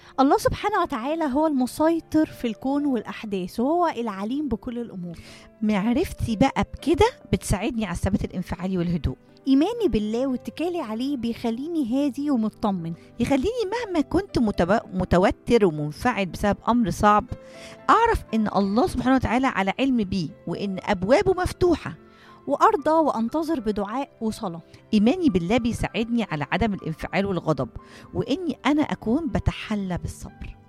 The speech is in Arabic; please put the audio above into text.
الله سبحانه وتعالى هو المسيطر في الكون والأحداث، وهو العليم بكل الأمور. معرفتي بقى بكده بتساعدني على الثبات الانفعالي والهدوء. إيماني بالله واتكالي عليه بيخليني هادي ومطمن. يخليني مهما كنت متوتر ومنفعل بسبب أمر صعب، أعرف إن الله سبحانه وتعالى على علم بيه وإن أبوابه مفتوحة. وأرضى وأنتظر بدعاء وصلاة. إيماني بالله بيساعدني على عدم الانفعال والغضب، وإني أنا أكون بتحلى بالصبر.